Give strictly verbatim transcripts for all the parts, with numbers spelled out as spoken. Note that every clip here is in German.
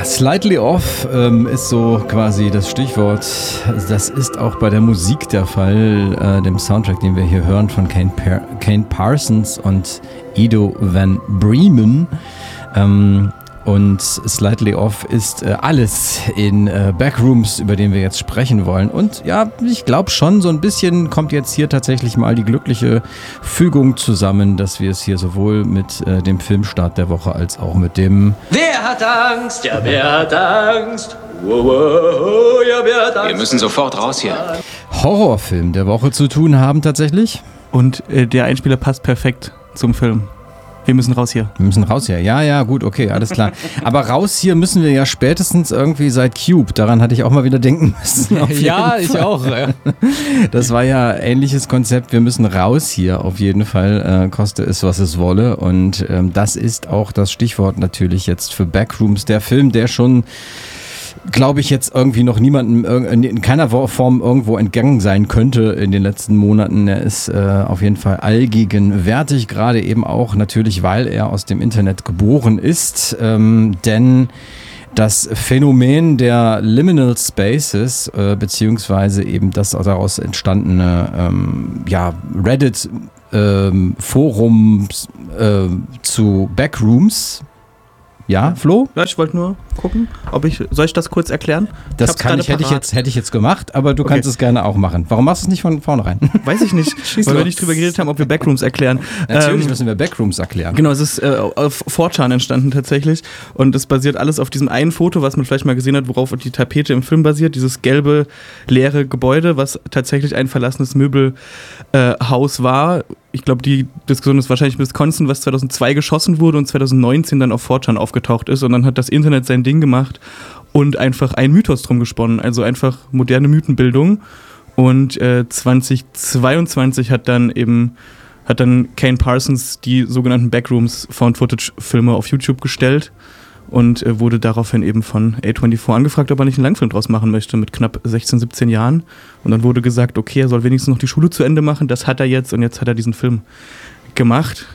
Slightly Off ähm, ist so quasi das Stichwort. Das ist auch bei der Musik der Fall, äh, dem Soundtrack, den wir hier hören von Kane, per- Kane Parsons und Ido Van Bremen. Ähm, und Slightly Off ist äh, alles in äh, Backrooms, über den wir jetzt sprechen wollen. Und ja, ich glaube schon, so ein bisschen kommt jetzt hier tatsächlich mal die glückliche Fügung zusammen, dass wir es hier sowohl mit äh, dem Filmstart der Woche als auch mit dem Wer hat Angst? Ja, wer hat Angst? Wow, wow, ja, wer hat Angst? Wir müssen sofort raus hier. Horrorfilm der Woche zu tun haben tatsächlich. Und äh, der Einspieler passt perfekt zum Film. Wir müssen raus hier. Wir müssen raus hier. Ja, ja, gut, okay, alles klar. Aber raus hier müssen wir ja spätestens irgendwie seit Cube. Daran hatte ich auch mal wieder denken müssen. Ja, ich auch. Ja. Das war ja ein ähnliches Konzept. Wir müssen raus hier auf jeden Fall, äh, koste es, was es wolle. Und ähm, das ist auch das Stichwort natürlich jetzt für Backrooms. Der Film, der schon, glaube ich, jetzt irgendwie noch niemandem in keiner Form irgendwo entgangen sein könnte in den letzten Monaten. Er ist äh, auf jeden Fall allgegenwärtig, gerade eben auch natürlich, weil er aus dem Internet geboren ist. Ähm, denn das Phänomen der Liminal Spaces, äh, beziehungsweise eben das daraus entstandene ähm, ja, Reddit ähm, Forum äh, zu Backrooms. Ja, Flo? Ja, ich wollte nur gucken, ob ich, soll ich das kurz erklären? Das ich kann ich, hätte ich jetzt, hätte ich jetzt gemacht, aber du Okay. kannst es gerne auch machen. Warum machst du es nicht von vornherein? Weiß ich nicht, weil wir nicht drüber geredet haben, ob wir Backrooms erklären. Natürlich Ähm, müssen wir Backrooms erklären. Genau, es ist äh, auf four chan entstanden tatsächlich und es basiert alles auf diesem einen Foto, was man vielleicht mal gesehen hat, worauf die Tapete im Film basiert, dieses gelbe, leere Gebäude, was tatsächlich ein verlassenes Möbelhaus äh, Haus war. Ich glaube, die Diskussion ist wahrscheinlich Wisconsin, was zweitausendzwei geschossen wurde und zweitausendneunzehn dann auf four chan aufgetaucht ist und dann hat das Internet sein Ding gemacht und einfach einen Mythos drum gesponnen, also einfach moderne Mythenbildung und äh, zweitausendzweiundzwanzig hat dann eben hat dann Kane Parsons die sogenannten Backrooms Found-Footage-Filme auf YouTube gestellt und äh, wurde daraufhin eben von A vierundzwanzig angefragt, ob er nicht einen Langfilm draus machen möchte mit knapp sechzehn, siebzehn Jahren. Und dann wurde gesagt, okay, er soll wenigstens noch die Schule zu Ende machen. Das hat er jetzt und jetzt hat er diesen Film gemacht.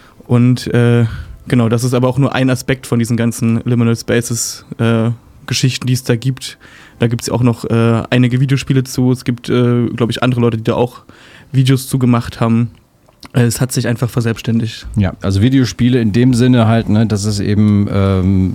Und äh, genau, das ist aber auch nur ein Aspekt von diesen ganzen Liminal Spaces äh, Geschichten, die es da gibt. Da gibt es auch noch äh, einige Videospiele zu. Es gibt, äh, glaube ich, andere Leute, die da auch Videos zu gemacht haben. Es hat sich einfach verselbstständigt. Ja, also Videospiele in dem Sinne halt, ne, dass es eben ähm,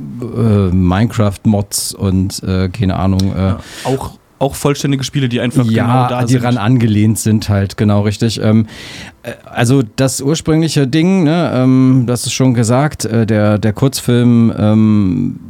äh, Minecraft-Mods und äh, keine Ahnung. Äh, Ja, auch, auch vollständige Spiele, die einfach ja, genau da die sind. ran angelehnt sind halt, genau richtig. Ähm, äh, also das ursprüngliche Ding, ne, ähm, das ist schon gesagt, äh, der, der Kurzfilm ähm,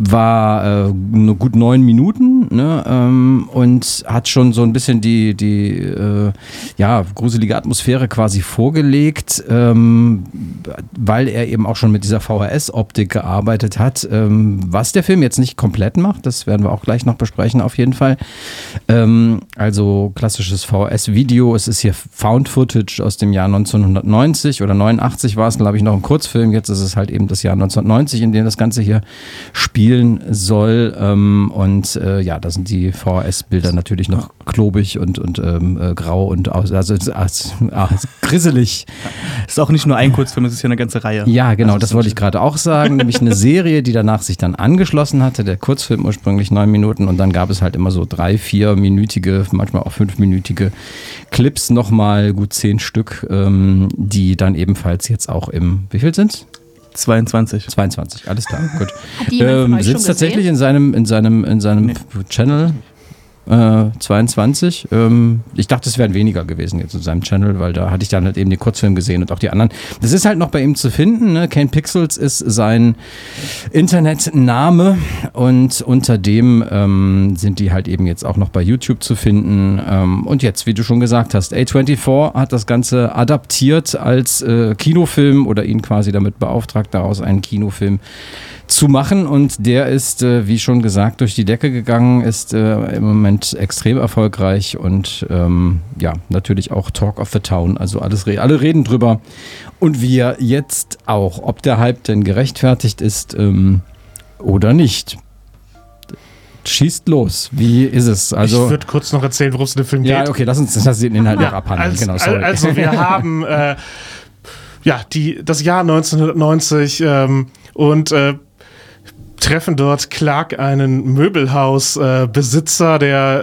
war äh, nur gut neun Minuten, ne, ähm, und hat schon so ein bisschen die, die äh, ja, gruselige Atmosphäre quasi vorgelegt, ähm, weil er eben auch schon mit dieser V H S-Optik gearbeitet hat, ähm, was der Film jetzt nicht komplett macht, das werden wir auch gleich noch besprechen auf jeden Fall. Ähm, also klassisches V H S-Video, es ist hier Found Footage aus dem Jahr neunzehnhundertneunzig oder neunundachtzig war es, glaube ich, noch ein Kurzfilm, jetzt ist es halt eben das Jahr neunzehnhundertneunzig, in dem das Ganze hier spielt. Spielen soll ähm, und äh, ja, da sind die V H S-Bilder natürlich noch klobig und, und ähm, äh, grau und aus, also äh, äh, grisselig. Es ist auch nicht nur ein Kurzfilm, es ist ja eine ganze Reihe. Ja, genau, also das wollte ich gerade auch sagen, nämlich eine Serie, die danach sich dann angeschlossen hatte, der Kurzfilm ursprünglich neun Minuten und dann gab es halt immer so drei, vierminütige, manchmal auch fünfminütige Clips, nochmal gut zehn Stück, ähm, die dann ebenfalls jetzt auch im, wie viel sind's? zweiundzwanzig. zweiundzwanzig, alles klar, gut. Hat die jemand von Ähm, euch sitzt schon tatsächlich gesehen? in seinem, in seinem, in seinem Nee. Channel äh, zweiundzwanzig. Ähm, ich dachte, es wären weniger gewesen jetzt in seinem Channel, weil da hatte ich dann halt eben den Kurzfilm gesehen und auch die anderen. Das ist halt noch bei ihm zu finden. Ne? Kane Pixels ist sein Internetname und unter dem ähm, sind die halt eben jetzt auch noch bei YouTube zu finden. Ähm, und jetzt, wie du schon gesagt hast, A vierundzwanzig hat das Ganze adaptiert als äh, Kinofilm oder ihn quasi damit beauftragt, daraus einen Kinofilm zu machen und der ist, äh, wie schon gesagt, durch die Decke gegangen, ist äh, im Moment extrem erfolgreich und ähm, ja, natürlich auch Talk of the Town, also alles, alle reden drüber und wir jetzt auch, ob der Hype denn gerechtfertigt ist ähm, oder nicht. Schießt los, wie ist es? Also, ich würde kurz noch erzählen, worum es in dem Film geht. Ja, okay, lass uns lass den Inhalt noch abhandeln. Als, Genau, sorry. Also wir haben äh, ja, die, das Jahr neunzehnhundertneunzig ähm, und äh, treffen dort Clark, einen Möbelhausbesitzer, äh, der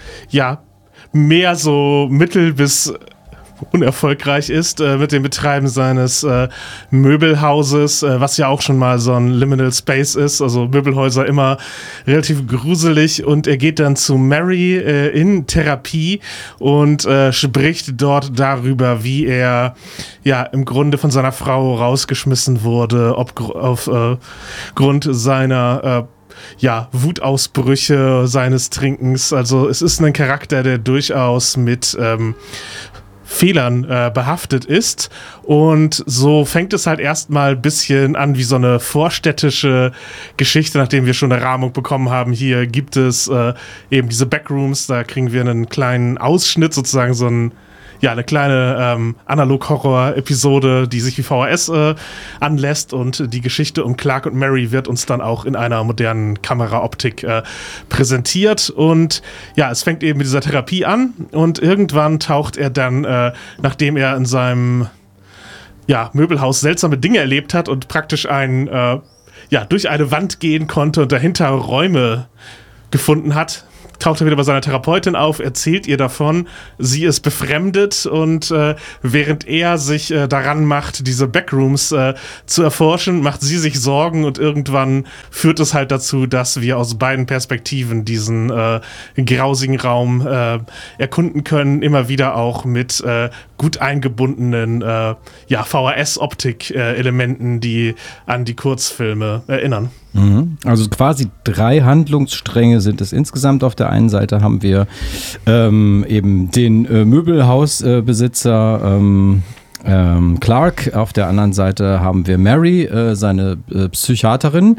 ja mehr so mittel- bis unerfolgreich ist äh, mit dem Betreiben seines äh, Möbelhauses, äh, was ja auch schon mal so ein Liminal Space ist, also Möbelhäuser immer relativ gruselig, und er geht dann zu Mary äh, in Therapie und äh, spricht dort darüber, wie er ja im Grunde von seiner Frau rausgeschmissen wurde, ob auf äh, Grund seiner äh, ja, Wutausbrüche, seines Trinkens. Also es ist ein Charakter, der durchaus mit ähm, Fehlern äh, behaftet ist, und so fängt es halt erstmal ein bisschen an wie so eine vorstädtische Geschichte, nachdem wir schon eine Rahmung bekommen haben. Hier gibt es äh, eben diese Backrooms, da kriegen wir einen kleinen Ausschnitt, sozusagen so ein ja, eine kleine ähm, Analog-Horror-Episode, die sich wie V H S äh, anlässt, und die Geschichte um Clark und Mary wird uns dann auch in einer modernen Kameraoptik äh, präsentiert, und ja, es fängt eben mit dieser Therapie an, und irgendwann taucht er dann, äh, nachdem er in seinem ja, Möbelhaus seltsame Dinge erlebt hat und praktisch ein, äh, ja, durch eine Wand gehen konnte und dahinter Räume gefunden hat, taucht er wieder bei seiner Therapeutin auf, erzählt ihr davon, sie ist befremdet, und äh, während er sich äh, daran macht, diese Backrooms äh, zu erforschen, macht sie sich Sorgen, und irgendwann führt es halt dazu, dass wir aus beiden Perspektiven diesen äh, grausigen Raum äh, erkunden können, immer wieder auch mit äh, gut eingebundenen äh, ja, V H S-Optik-Elementen, äh, die an die Kurzfilme erinnern. Mhm. Also quasi drei Handlungsstränge sind es insgesamt. Auf der einen Seite haben wir ähm, eben den äh, Möbelhausbesitzer äh, ähm, ähm, Clark, auf der anderen Seite haben wir Mary, äh, seine äh, Psychiaterin,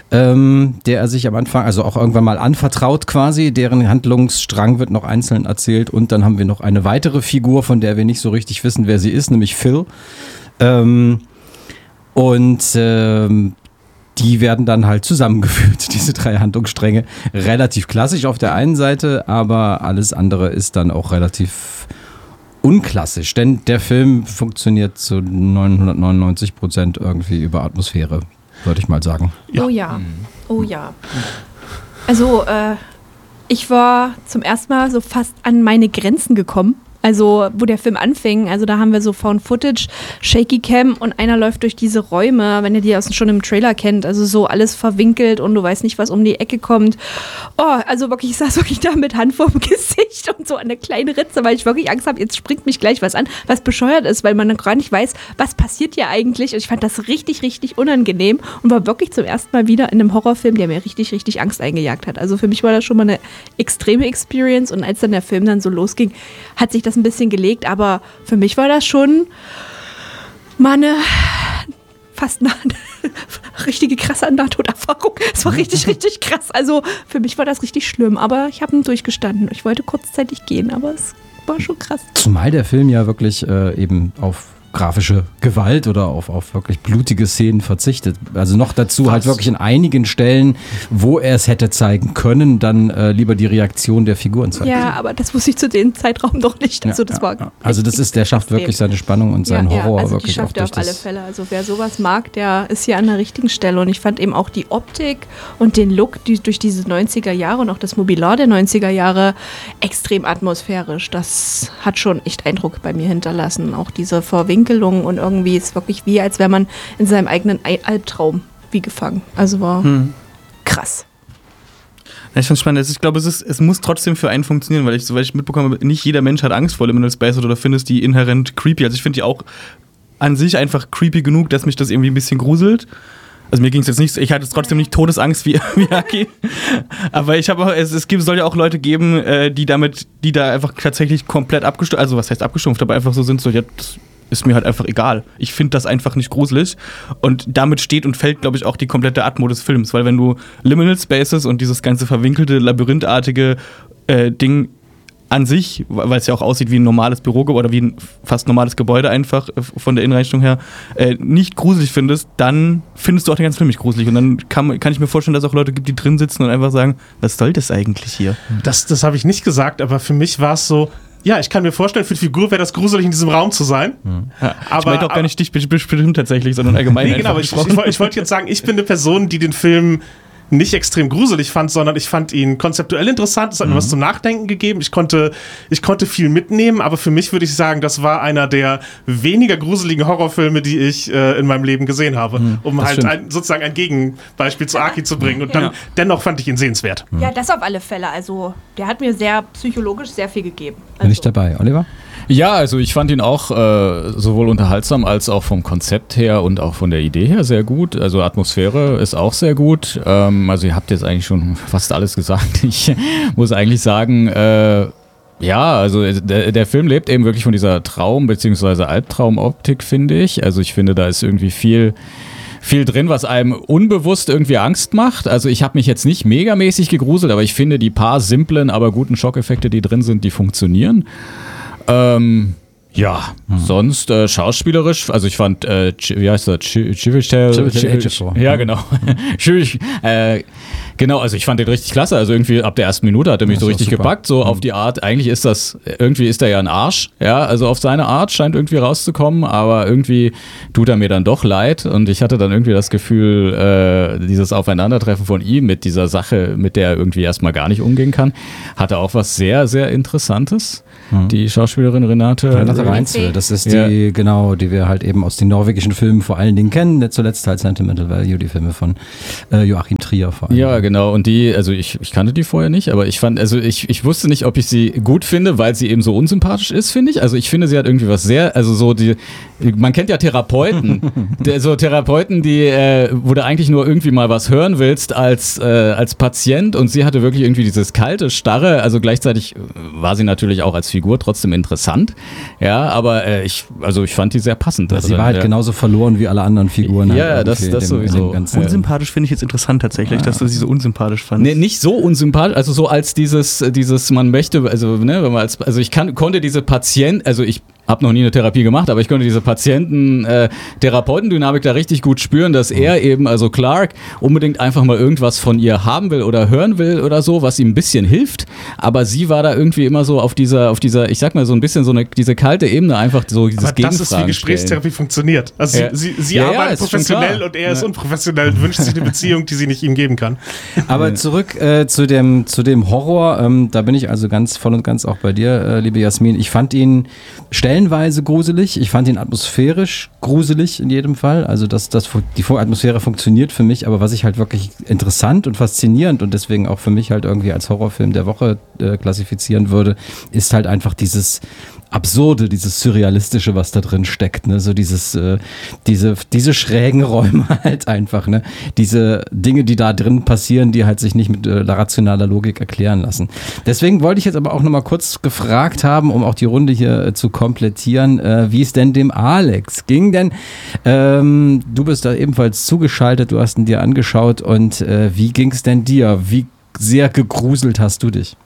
ähm, der er sich am Anfang, also auch irgendwann mal anvertraut quasi, deren Handlungsstrang wird noch einzeln erzählt, und dann haben wir noch eine weitere Figur, von der wir nicht so richtig wissen, wer sie ist, nämlich Phil. Ähm, und ähm, die werden dann halt zusammengeführt, diese drei Handlungsstränge. Relativ klassisch auf der einen Seite, aber alles andere ist dann auch relativ unklassisch, denn der Film funktioniert zu neunhundertneunundneunzig Prozent irgendwie über Atmosphäre, würde ich mal sagen. Ja. Oh ja, oh ja. Also äh, ich war zum ersten Mal so fast an meine Grenzen gekommen. Also, wo der Film anfing, also da haben wir so Found Footage, Shaky Cam, und einer läuft durch diese Räume, wenn ihr die aus, schon im Trailer kennt, also so alles verwinkelt und du weißt nicht, was um die Ecke kommt. Oh, also wirklich, ich saß wirklich da mit Hand vorm Gesicht und so an der kleinen Ritze, weil ich wirklich Angst habe, jetzt springt mich gleich was an, was bescheuert ist, weil man dann gar nicht weiß, was passiert hier eigentlich, und ich fand das richtig, richtig unangenehm und war wirklich zum ersten Mal wieder in einem Horrorfilm, der mir richtig, richtig Angst eingejagt hat. Also für mich war das schon mal eine extreme Experience, und als dann der Film dann so losging, hat sich das ein bisschen gelegt, aber für mich war das schon mal eine fast eine richtige krasse Nahtoderfahrung. Es war richtig, richtig krass. Also für mich war das richtig schlimm, aber ich habe ihn durchgestanden. Ich wollte kurzzeitig gehen, aber es war schon krass. Zumal der Film ja wirklich äh, eben auf grafische Gewalt oder auf, auf wirklich blutige Szenen verzichtet. Also noch dazu Was? halt wirklich in einigen Stellen, wo er es hätte zeigen können, dann äh, lieber die Reaktion der Figuren zeigen. Ja, aber das wusste ich zu dem Zeitraum noch nicht. Also, ja, das ja, war ja. also das ist, der schafft wirklich seine Spannung und seinen ja, Horror ja, also wirklich die schafft auch er auf alle Fälle. Also wer sowas mag, der ist hier an der richtigen Stelle, und ich fand eben auch die Optik und den Look die, durch diese neunziger Jahre und auch das Mobiliar der neunziger Jahre extrem atmosphärisch. Das hat schon echt Eindruck bei mir hinterlassen. Auch diese Verwinkelung, und irgendwie ist wirklich wie, als wäre man in seinem eigenen Albtraum wie gefangen. Also war hm. krass. Ja, ich finde es spannend. Ich glaube, es, ist, es muss trotzdem für einen funktionieren, weil ich, soweit ich mitbekomme, nicht jeder Mensch hat Angst vor Liminal Space oder findet die inhärent creepy. Also ich finde die auch an sich einfach creepy genug, dass mich das irgendwie ein bisschen gruselt. Also mir ging es jetzt nicht, ich hatte jetzt trotzdem nicht Todesangst wie, wie Aki. Aber ich habe auch, es, es gibt, soll ja auch Leute geben, äh, die damit, die da einfach tatsächlich komplett abgestumpft, also was heißt abgestumpft, aber einfach so sind, so, ja, das ist mir halt einfach egal. Ich finde das einfach nicht gruselig. Und damit steht und fällt, glaube ich, auch die komplette Atmo des Films. Weil wenn du Liminal Spaces und dieses ganze verwinkelte, labyrinthartige äh, Ding an sich, weil es ja auch aussieht wie ein normales Büro oder wie ein fast normales Gebäude einfach äh, von der Inneneinrichtung her, äh, nicht gruselig findest, dann findest du auch den ganzen Film nicht gruselig. Und dann kann, kann ich mir vorstellen, dass es auch Leute gibt, die drin sitzen und einfach sagen, was soll das eigentlich hier? Das, das habe ich nicht gesagt, aber für mich war es so, ja, ich kann mir vorstellen, für die Figur wäre das gruselig, in diesem Raum zu sein. Hm. Ja, aber, ich meinte auch gar nicht dich bestimmt tatsächlich, sondern allgemein. Nee, genau, aber ich, ich, ich wollte jetzt sagen, ich bin eine Person, die den Film nicht extrem gruselig fand, sondern ich fand ihn konzeptuell interessant. Es hat mhm. mir was zum Nachdenken gegeben. Ich konnte, ich konnte viel mitnehmen, aber für mich würde ich sagen, das war einer der weniger gruseligen Horrorfilme, die ich äh, in meinem Leben gesehen habe, mhm, um halt ein, sozusagen ein Gegenbeispiel zu Arki zu bringen. Und dann ja. dennoch fand ich ihn sehenswert. Mhm. Ja, das auf alle Fälle. Also der hat mir sehr psychologisch sehr viel gegeben. Also. Bin ich dabei. Oliver? Ja, also ich fand ihn auch äh, sowohl unterhaltsam als auch vom Konzept her und auch von der Idee her sehr gut. Also Atmosphäre ist auch sehr gut. Ähm, also ihr habt jetzt eigentlich schon fast alles gesagt. Ich muss eigentlich sagen, äh, ja, also der, der Film lebt eben wirklich von dieser Traum- bzw. Albtraumoptik, finde ich. Also ich finde, da ist irgendwie viel... viel drin, was einem unbewusst irgendwie Angst macht. Also ich habe mich jetzt nicht megamäßig gegruselt, aber ich finde, die paar simplen, aber guten Schockeffekte, die drin sind, die funktionieren. Ähm, ja, hm. sonst äh, schauspielerisch, also ich fand, äh, wie heißt das? Chiwetel Ejiofor. Ja, genau. äh, genau, also ich fand den richtig klasse. Also irgendwie ab der ersten Minute hat er mich das so richtig gepackt, so auf die Art, eigentlich ist das, irgendwie ist er ja ein Arsch, ja, also auf seine Art scheint irgendwie rauszukommen, aber irgendwie tut er mir dann doch leid und ich hatte dann irgendwie das Gefühl, äh, dieses Aufeinandertreffen von ihm mit dieser Sache, mit der er irgendwie erstmal gar nicht umgehen kann, hatte auch was sehr, sehr Interessantes. Mhm. Die Schauspielerin Renate Renate Reinsve, das ist die, ja. genau, die wir halt eben aus den norwegischen Filmen vor allen Dingen kennen, nicht zuletzt halt Sentimental Value, die Filme von äh, Joachim Trier vor allem. Ja, genau, und die, also ich, ich kannte die vorher nicht, aber ich fand, also ich, ich wusste nicht, ob ich sie gut finde, weil sie eben so unsympathisch ist, finde ich. Also ich finde, sie hat irgendwie was sehr, also so die, man kennt ja Therapeuten, der, so Therapeuten, die, äh, wo du eigentlich nur irgendwie mal was hören willst als, äh, als Patient und sie hatte wirklich irgendwie dieses kalte, starre, also gleichzeitig war sie natürlich auch als Figur trotzdem interessant, ja, aber äh, ich, also ich fand die sehr passend. Also sie war halt ja. genauso verloren wie alle anderen Figuren. Ja, halt das, das dem, sowieso. Unsympathisch finde ich jetzt interessant tatsächlich, ah. dass du sie so unsympathisch fandst. Nee, nicht so unsympathisch, also so als dieses, dieses, man möchte, also, ne, wenn man als, also ich kann, konnte diese Patient, also ich habe noch nie eine Therapie gemacht, aber ich konnte diese Patienten-Therapeutendynamik äh, da richtig gut spüren, dass er eben, also Clark, unbedingt einfach mal irgendwas von ihr haben will oder hören will oder so, was ihm ein bisschen hilft, aber sie war da irgendwie immer so auf dieser, auf dieser, ich sag mal so ein bisschen so eine, diese kalte Ebene, einfach so dieses Gegenfragen. Aber das ist, wie Gesprächstherapie funktioniert. Also ja. sie, sie, sie ja, arbeitet ja, professionell und er ist ja. unprofessionell und wünscht sich eine Beziehung, die sie nicht ihm geben kann. Aber zurück äh, zu, dem, zu dem Horror, ähm, da bin ich also ganz voll und ganz auch bei dir, äh, liebe Jasmin. Ich fand ihn stellenweise gruselig, ich fand ihn atmosphärisch gruselig in jedem Fall, also das, das, die Atmosphäre funktioniert für mich, aber was ich halt wirklich interessant und faszinierend und deswegen auch für mich halt irgendwie als Horrorfilm der Woche äh, klassifizieren würde, ist halt einfach dieses Absurde, dieses Surrealistische, was da drin steckt, ne, so dieses, äh, diese, diese schrägen Räume halt einfach, ne, diese Dinge, die da drin passieren, die halt sich nicht mit äh, rationaler Logik erklären lassen. Deswegen wollte ich jetzt aber auch nochmal kurz gefragt haben, um auch die Runde hier äh, zu komplettieren, äh, wie es denn dem Alex ging, denn ähm, du bist da ebenfalls zugeschaltet, du hast ihn dir angeschaut und äh, wie ging es denn dir? Wie sehr gegruselt hast du dich?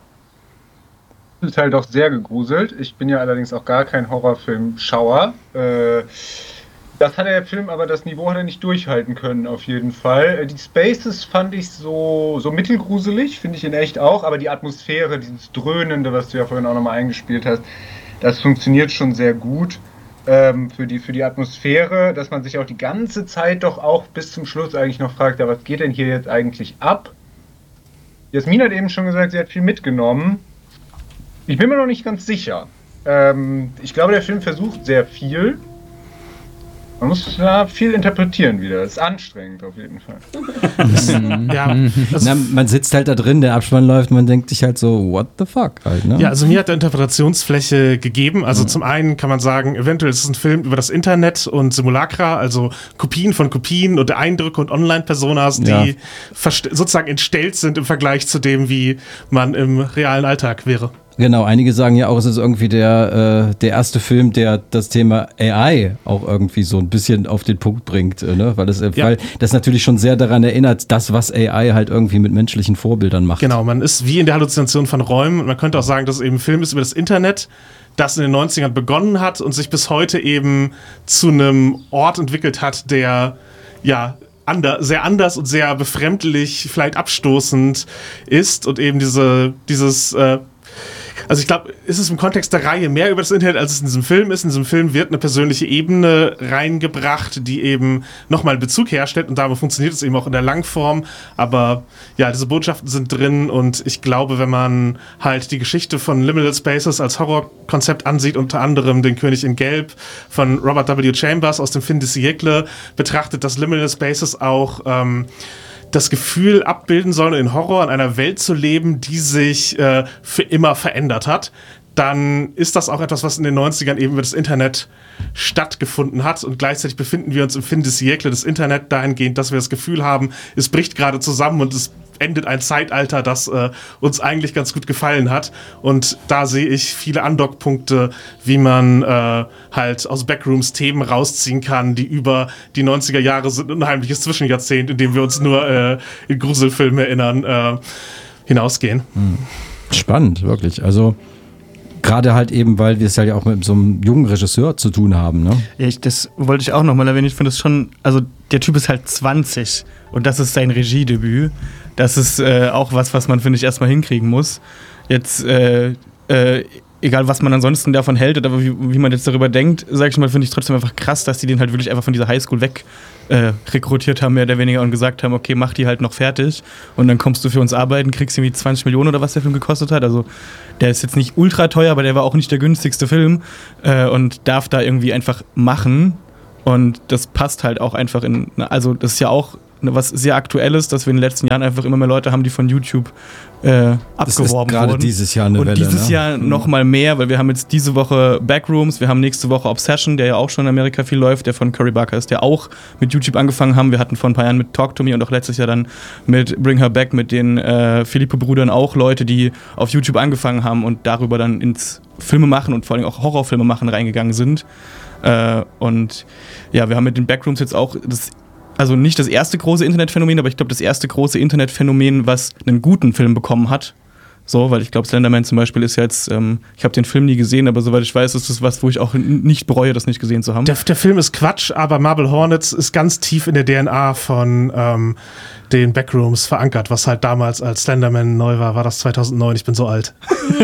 Teil doch sehr gegruselt. Ich bin ja allerdings auch gar kein Horrorfilm-Schauer. Äh, das hat der Film, aber das Niveau hat er nicht durchhalten können, auf jeden Fall. Die Spaces fand ich so, so mittelgruselig, finde ich in echt auch, aber die Atmosphäre, dieses Dröhnende, was du ja vorhin auch nochmal eingespielt hast, das funktioniert schon sehr gut ähm, für die, für die Atmosphäre, dass man sich auch die ganze Zeit doch auch bis zum Schluss eigentlich noch fragt, ja, was geht denn hier jetzt eigentlich ab? Jasmin hat eben schon gesagt, sie hat viel mitgenommen. Ich bin mir noch nicht ganz sicher. Ähm, ich glaube, der Film versucht sehr viel. Man muss da viel interpretieren wieder. Das ist anstrengend auf jeden Fall. ja, also Na, man sitzt halt da drin, der Abspann läuft, man denkt sich halt so, what the fuck halt, ne? Ja, also mir hat er Interpretationsfläche gegeben. Also mhm. zum einen kann man sagen, eventuell ist es ein Film über das Internet und Simulacra, also Kopien von Kopien und Eindrücke und Online-Personas, die ja. sozusagen entstellt sind im Vergleich zu dem, wie man im realen Alltag wäre. Genau, einige sagen ja auch, es ist irgendwie der, äh, der erste Film, der das Thema A I auch irgendwie so ein bisschen auf den Punkt bringt, äh, ne? Weil, es, äh, ja. weil das natürlich schon sehr daran erinnert, das, was A I halt irgendwie mit menschlichen Vorbildern macht. Genau, man ist wie in der Halluzination von Räumen. Man könnte auch sagen, dass es eben ein Film ist über das Internet, das in den neunzigern begonnen hat und sich bis heute eben zu einem Ort entwickelt hat, der, ja, Ander, sehr anders und sehr befremdlich, vielleicht abstoßend ist und eben diese, dieses, äh, Also ich glaube, ist es im Kontext der Reihe mehr über das Internet, als es in diesem Film ist. In diesem Film wird eine persönliche Ebene reingebracht, die eben nochmal einen Bezug herstellt und damit funktioniert es eben auch in der Langform. Aber ja, diese Botschaften sind drin und ich glaube, wenn man halt die Geschichte von Liminal Spaces als Horrorkonzept ansieht, unter anderem den König in Gelb von Robert W. Chambers aus dem Fin de Siècle, betrachtet, dass Liminal Spaces auch ähm, das Gefühl abbilden sollen, in Horror in einer Welt zu leben, die sich äh, für immer verändert hat, dann ist das auch etwas, was in den neunzigern eben über das Internet stattgefunden hat und gleichzeitig befinden wir uns im Fin de Siècle des Internet dahingehend, dass wir das Gefühl haben, es bricht gerade zusammen und es endet ein Zeitalter, das äh, uns eigentlich ganz gut gefallen hat. Und da sehe ich viele Andockpunkte, wie man äh, halt aus Backrooms Themen rausziehen kann, die über die neunziger Jahre sind, ein unheimliches Zwischenjahrzehnt, in dem wir uns nur äh, in Gruselfilme erinnern, äh, hinausgehen. Spannend, wirklich. Also gerade halt eben, weil wir es halt ja auch mit so einem jungen Regisseur zu tun haben, ne? Ja, ich, das wollte ich auch nochmal erwähnen. Ich finde es schon, also der Typ ist halt zwanzig und das ist sein Regiedebüt. Das ist äh, auch was, was man, finde ich, erstmal hinkriegen muss. Jetzt, äh, äh, egal was man ansonsten davon hält oder wie, wie man jetzt darüber denkt, sag ich mal, finde ich trotzdem einfach krass, dass die den halt wirklich einfach von dieser Highschool weg äh, rekrutiert haben, mehr oder weniger, und gesagt haben, okay, mach die halt noch fertig und dann kommst du für uns arbeiten, kriegst irgendwie zwanzig Millionen oder was der Film gekostet hat. Also der ist jetzt nicht ultra teuer, aber der war auch nicht der günstigste Film äh, und darf da irgendwie einfach machen. Und das passt halt auch einfach in, also das ist ja auch was sehr Aktuelles, dass wir in den letzten Jahren einfach immer mehr Leute haben, die von YouTube äh, abgeworben das ist wurden. Gerade dieses Jahr eine und Welle. dieses ne? Jahr noch mal mehr, weil wir haben jetzt diese Woche Backrooms, wir haben nächste Woche Obsession, der ja auch schon in Amerika viel läuft, der von Curry Barker ist, der auch mit YouTube angefangen haben. Wir hatten vor ein paar Jahren mit Talk to Me und auch letztes Jahr dann mit Bring Her Back mit den äh, Filippo-Brüdern auch Leute, die auf YouTube angefangen haben und darüber dann ins Filme machen und vor allem auch Horrorfilme machen reingegangen sind. Äh, und ja, wir haben mit den Backrooms jetzt auch das, also nicht das erste große Internetphänomen, aber ich glaube das erste große Internetphänomen, was einen guten Film bekommen hat. So, weil ich glaube, Slenderman zum Beispiel ist jetzt, ähm, ich habe den Film nie gesehen, aber soweit ich weiß, ist das was, wo ich auch n- nicht bereue, das nicht gesehen zu haben. Der, der Film ist Quatsch, aber Marble Hornets ist ganz tief in der D N A von ähm, den Backrooms verankert, was halt damals als Slenderman neu war. War das zweitausendneun? Ich bin so alt.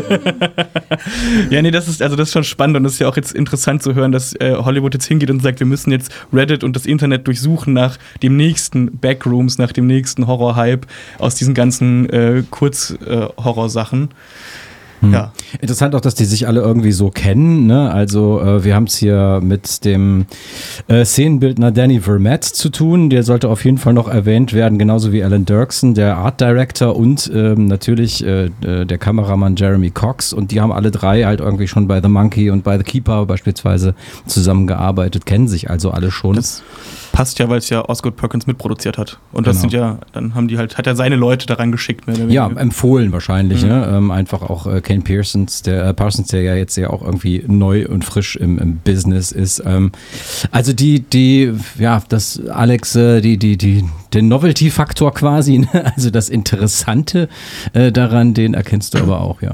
Ja, nee, das ist, also das ist schon spannend und es ist ja auch jetzt interessant zu hören, dass äh, Hollywood jetzt hingeht und sagt, wir müssen jetzt Reddit und das Internet durchsuchen nach dem nächsten Backrooms, nach dem nächsten Horror-Hype aus diesen ganzen äh, Kurz-Horror-Sachen. Hm. Ja. Interessant auch, dass die sich alle irgendwie so kennen, ne? Also äh, wir haben es hier mit dem äh, Szenenbildner Danny Vermette zu tun, der sollte auf jeden Fall noch erwähnt werden, genauso wie Alan Dirksen, der Art Director und ähm, natürlich äh, der Kameramann Jeremy Cox, und die haben alle drei halt irgendwie schon bei The Monkey und bei The Keeper beispielsweise zusammengearbeitet, kennen sich also alle schon. Das passt ja, weil es ja Osgood Perkins mitproduziert hat. Und das Genau. sind ja, dann haben die halt, hat er seine Leute daran geschickt. Mehr oder Ja, weniger. empfohlen wahrscheinlich, Mhm. ne? Ähm, einfach auch äh, Kane Parsons, der äh, Parsons, der ja jetzt ja auch irgendwie neu und frisch im, im Business ist. Ähm, also die, die, ja, das Alex, äh, die, die, die, den Novelty-Faktor quasi, ne? Also das Interessante äh, daran, den erkennst du aber auch, ja.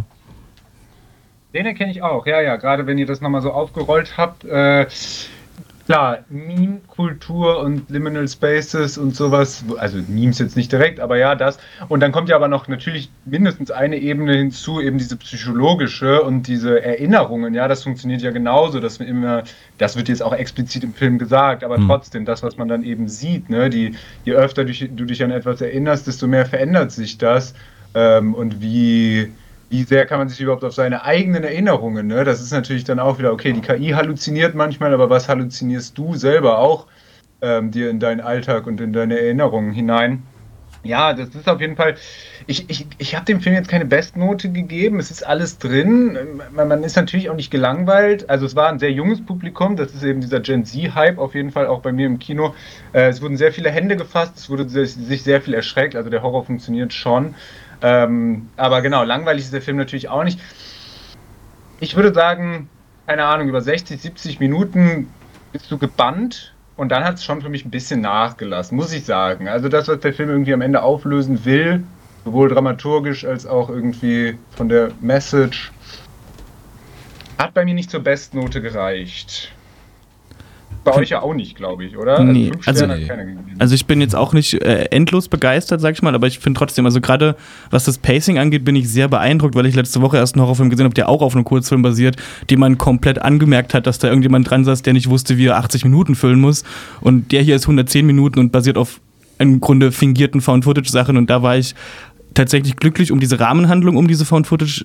Den erkenne ich auch, ja, ja. Gerade wenn ihr das nochmal so aufgerollt habt. Äh, klar, Meme-Kultur und Liminal Spaces und sowas. Also Memes jetzt nicht direkt, aber ja, das. Und dann kommt ja aber noch natürlich mindestens eine Ebene hinzu, eben diese psychologische und diese Erinnerungen. Ja, das funktioniert ja genauso, dass wir immer, das wird jetzt auch explizit im Film gesagt, aber Mhm. trotzdem, das, was man dann eben sieht, ne, die, je öfter du, du dich an etwas erinnerst, desto mehr verändert sich das. Ähm, und wie... Wie sehr kann man sich überhaupt auf seine eigenen Erinnerungen, ne? Das ist natürlich dann auch wieder, okay, die K I halluziniert manchmal, aber was halluzinierst du selber auch ähm, dir in deinen Alltag und in deine Erinnerungen hinein? Ja, das ist auf jeden Fall, ich, ich, ich habe dem Film jetzt keine Bestnote gegeben, es ist alles drin, man, man ist natürlich auch nicht gelangweilt, also es war ein sehr junges Publikum, das ist eben dieser Gen Z-Hype auf jeden Fall auch bei mir im Kino, äh, es wurden sehr viele Hände gefasst, es wurde sich, sich sehr viel erschreckt, also der Horror funktioniert schon. Ähm, aber genau, langweilig ist der Film natürlich auch nicht. Ich würde sagen, keine Ahnung, über sechzig, siebzig Minuten bist du gebannt und dann hat es schon für mich ein bisschen nachgelassen, muss ich sagen. Also das, was der Film irgendwie am Ende auflösen will, sowohl dramaturgisch als auch irgendwie von der Message, hat bei mir nicht zur Bestnote gereicht. Bei euch ja auch nicht, glaube ich, oder? Nee, fünf also- Sterne hat keiner gegeben. Also ich bin jetzt auch nicht äh, endlos begeistert, sag ich mal, aber ich finde trotzdem, also gerade was das Pacing angeht, bin ich sehr beeindruckt, weil ich letzte Woche erst einen Horrorfilm gesehen habe, der auch auf einem Kurzfilm basiert, den man komplett angemerkt hat, dass da irgendjemand dran saß, der nicht wusste, wie er achtzig Minuten füllen muss. Und der hier ist hundertzehn Minuten und basiert auf im Grunde fingierten Found-Footage-Sachen und da war ich tatsächlich glücklich um diese Rahmenhandlung, um diese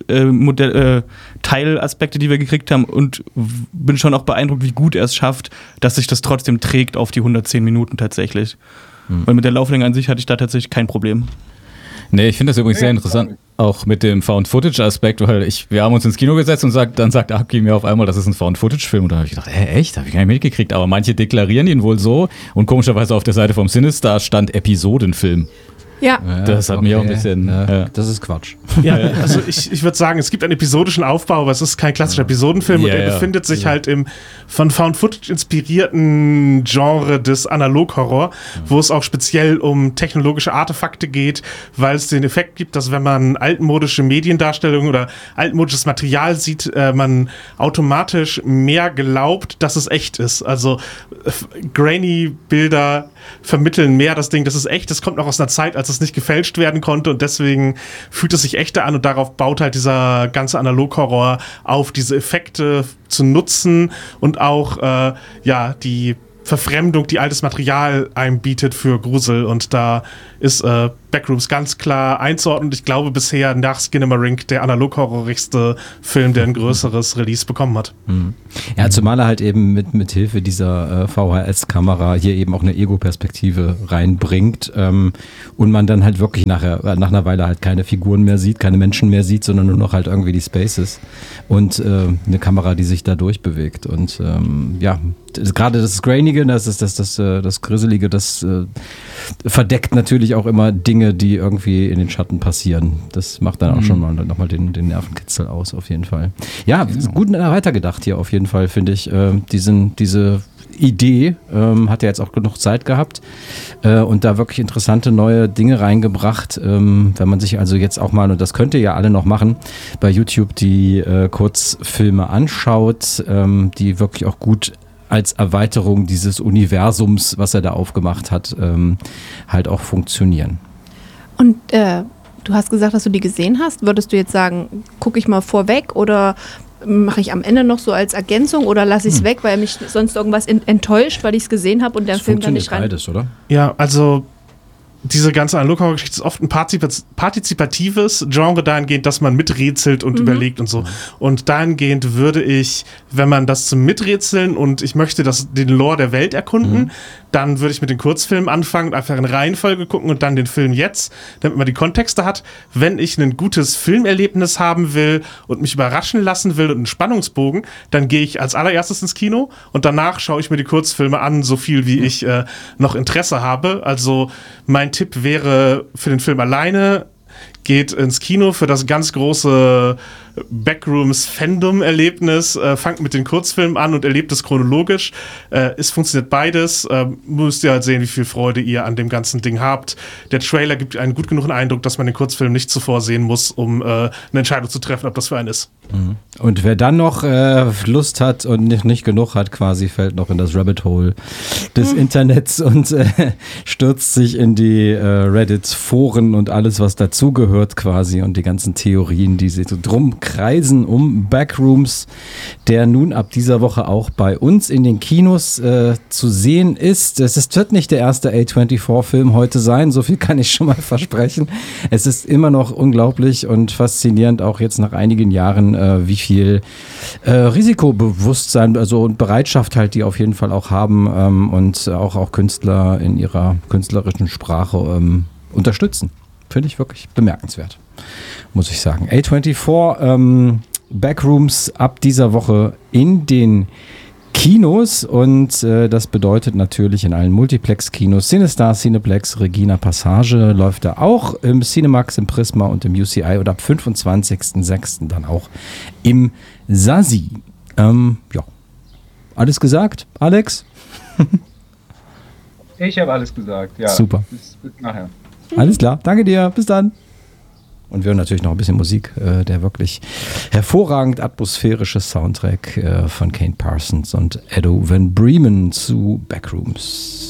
Found-Footage-Teilaspekte, äh, die wir gekriegt haben und w- bin schon auch beeindruckt, wie gut er es schafft, dass sich das trotzdem trägt auf die hundertzehn Minuten tatsächlich. Mhm. Weil mit der Lauflänge an sich hatte ich da tatsächlich kein Problem. Nee, ich finde das übrigens Nee, sehr interessant, auch mit dem Found-Footage-Aspekt, weil ich, wir haben uns ins Kino gesetzt und sagt, dann sagt Aki mir auf einmal, das ist ein Found-Footage-Film. Und da habe ich gedacht, hä, echt? Habe ich gar nicht mitgekriegt. Aber manche deklarieren ihn wohl so und komischerweise auf der Seite vom Cinestar stand Episodenfilm. Ja. Ja, Das hat mich auch ein bisschen, Ja, ja. Das ist Quatsch. Ja, also ich, ich würde sagen, es gibt einen episodischen Aufbau, aber es ist kein klassischer Episodenfilm Ja, und er ja. befindet sich Ja. halt im von Found-Footage inspirierten Genre des Analog-Horror, wo es auch speziell um technologische Artefakte geht, weil es den Effekt gibt, dass wenn man altmodische Mediendarstellungen oder altmodisches Material sieht, äh, man automatisch mehr glaubt, dass es echt ist. Also äh, grainy Bilder vermitteln mehr das Ding, das ist echt. Das kommt noch aus einer Zeit, als es nicht gefälscht werden konnte und deswegen fühlt es sich echter an und darauf baut halt dieser ganze Analog-Horror auf, diese Effekte zu nutzen und auch äh, ja die Verfremdung, die altes Material einem bietet für Grusel und da ist äh, Backrooms ganz klar einzuordnen. Ich glaube bisher nach Skinamarink der analog-horrorigste Film, der ein größeres Release bekommen hat. Ja, zumal er halt eben mit, mit Hilfe dieser äh, V H S-Kamera hier eben auch eine Ego-Perspektive reinbringt ähm, und man dann halt wirklich nachher, äh, nach einer Weile halt keine Figuren mehr sieht, keine Menschen mehr sieht, sondern nur noch halt irgendwie die Spaces und äh, eine Kamera, die sich da durchbewegt und ähm, ja, das, gerade das Grainige, das ist das, das, das, das Grusselige, das äh, verdeckt natürlich auch immer Dinge, die irgendwie in den Schatten passieren. Das macht dann auch mhm. schon mal nochmal den, den Nervenkitzel aus, auf jeden Fall. Ja, ja. Gut weitergedacht hier auf jeden Fall, finde ich. Äh, diesen, diese Idee ähm, hat ja jetzt auch genug Zeit gehabt äh, und da wirklich interessante neue Dinge reingebracht. Ähm, wenn man sich also jetzt auch mal, und das könnt ihr ja alle noch machen, bei YouTube die äh, Kurzfilme anschaut, ähm, die wirklich auch gut als Erweiterung dieses Universums, was er da aufgemacht hat, ähm, halt auch funktionieren. Und äh, du hast gesagt, dass du die gesehen hast. Würdest du jetzt sagen, gucke ich mal vorweg oder mache ich am Ende noch so als Ergänzung oder lasse ich es hm. weg, weil mich sonst irgendwas in, enttäuscht, weil ich es gesehen habe und der das Film dann nicht rein... beides, oder? Ja, also diese ganze Analog-Horror-Geschichte ist oft ein partizip- partizipatives Genre dahingehend, dass man miträtselt und mhm. überlegt und so. Und dahingehend würde ich, wenn man das zum Miträtseln und ich möchte das, den Lore der Welt erkunden, mhm. dann würde ich mit den Kurzfilmen anfangen und einfach in Reihenfolge gucken und dann den Film jetzt, damit man die Kontexte hat. Wenn ich ein gutes Filmerlebnis haben will und mich überraschen lassen will und einen Spannungsbogen, dann gehe ich als allererstes ins Kino und danach schaue ich mir die Kurzfilme an, so viel wie ich äh, noch Interesse habe. Also mein Tipp wäre für den Film alleine, geht ins Kino für das ganz große Backrooms-Fandom-Erlebnis, äh, fangt mit den Kurzfilmen an und erlebt es chronologisch. Äh, es funktioniert beides. Äh, müsst ihr halt sehen, wie viel Freude ihr an dem ganzen Ding habt. Der Trailer gibt einen gut genug Eindruck, dass man den Kurzfilm nicht zuvor sehen muss, um äh, eine Entscheidung zu treffen, ob das für einen ist. Und wer dann noch äh, Lust hat und nicht, nicht genug hat, quasi fällt noch in das Rabbit Hole des mhm. Internets und äh, stürzt sich in die äh, Reddit-Foren und alles, was dazugehört quasi und die ganzen Theorien, die sie so drum kreisen um Backrooms, der nun ab dieser Woche auch bei uns in den Kinos äh, zu sehen ist. Es ist, wird nicht der erste A vierundzwanzig-Film heute sein, so viel kann ich schon mal versprechen. Es ist immer noch unglaublich und faszinierend, auch jetzt nach einigen Jahren, äh, wie viel äh, Risikobewusstsein, also und Bereitschaft halt die auf jeden Fall auch haben ähm, und auch, auch Künstler in ihrer künstlerischen Sprache ähm, unterstützen. Finde ich wirklich bemerkenswert, muss ich sagen. A vierundzwanzig, ähm, Backrooms ab dieser Woche in den Kinos und äh, das bedeutet natürlich in allen Multiplex-Kinos, Cinestar, Cineplex, Regina Passage läuft da auch, im Cinemax, im Prisma und im U C I und ab fünfundzwanzigsten sechsten dann auch im Sasi. Ähm, ja, alles gesagt, Alex? Ich habe alles gesagt, ja. Super. Bis, bis nachher. Alles klar, danke dir, bis dann. Und wir hören natürlich noch ein bisschen Musik, äh, der wirklich hervorragend atmosphärische Soundtrack äh, von Kane Parsons und Edo Van Bremen zu Backrooms.